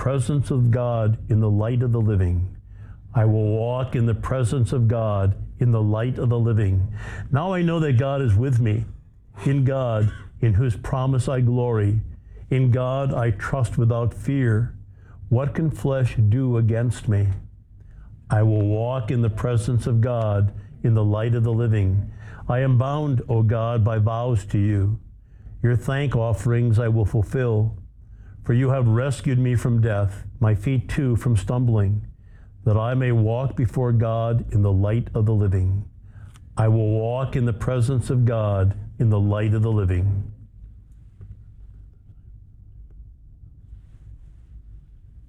presence of God in the light of the living. I will walk in the presence of God in the light of the living. Now I know that God is with me. In God, in whose promise I glory. In God I trust without fear. What can flesh do against me? I will walk in the presence of God in the light of the living. I am bound, O God, by vows to you. Your thank offerings I will fulfill. For you have rescued me from death, my feet too from stumbling, that I may walk before God in the light of the living. I will walk in the presence of God in the light of the living.